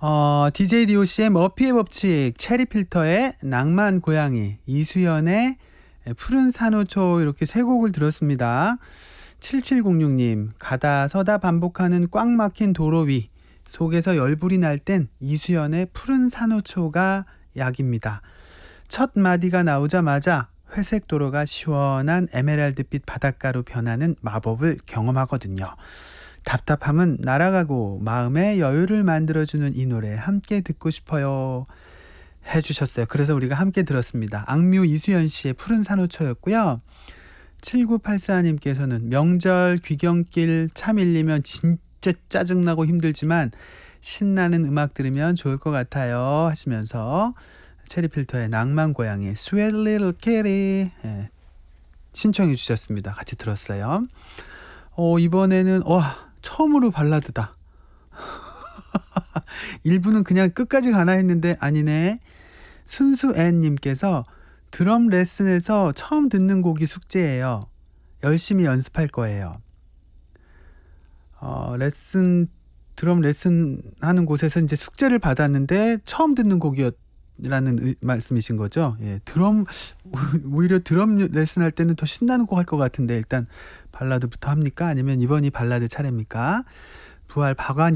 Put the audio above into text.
DJ DOC의 머피의 법칙, 체리필터의 낭만 고양이, 이수연의 푸른 산호초 이렇게 세 곡을 들었습니다. 7706님, 가다 서다 반복하는 꽉 막힌 도로 위 속에서 열불이 날 땐 이수연의 푸른 산호초가 약입니다. 첫 마디가 나오자마자 회색 도로가 시원한 에메랄드빛 바닷가로 변하는 마법을 경험하거든요. 답답함은 날아가고 마음의 여유를 만들어주는 이 노래 함께 듣고 싶어요 해주셨어요. 그래서 우리가 함께 들었습니다. 악뮤 이수연 씨의 푸른 산호초였고요. 7984님께서는 명절 귀경길 차 밀리면 진짜 짜증나고 힘들지만 신나는 음악 들으면 좋을 것 같아요 하시면서 체리필터의 낭만 고양이 Sweet Little Kitty 신청해 주셨습니다. 같이 들었어요. 이번에는 처음으로 발라드다. 1부는 그냥 끝까지 가나 했는데 아니네. 순수앤님께서 드럼 레슨에서 처음 듣는 곡이 숙제예요. 열심히 연습할 거예요. 드럼 레슨 하는 곳에서 이제 숙제를 받았는데 처음 듣는 곡이었라는 말씀이신 거죠? 예, 오히려 드럼 레슨 할 때는 더 신나는 곡 할 것 같은데 일단 발라드부터 합니까? 아니면 이번이 발라드 차례입니까? 부활 박완